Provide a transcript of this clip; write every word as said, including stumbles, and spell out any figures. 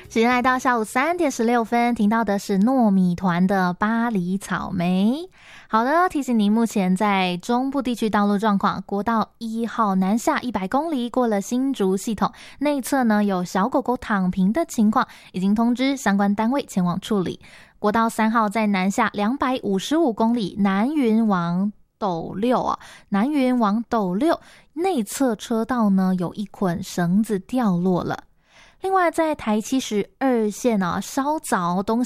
时间来到下午三点十六分，听到的是糯米团的巴黎草莓。好的，提醒您目前在中部地区道路状况，国道一号南下一百公里过了新竹系统内侧呢有小狗狗躺平的情况，已经通知相关单位前往处理。国道三号在南下两百五十五公里南云往斗六啊，南云往斗六内侧车道呢有一捆绳子掉落了。另外在台七十二线啊，稍早东